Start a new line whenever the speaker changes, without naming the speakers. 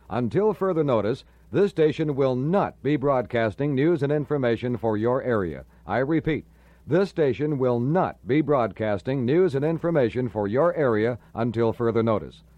Until further notice, this station will not be broadcasting news and information for your area. I repeat, this station will not be broadcasting news and information for your area until further notice.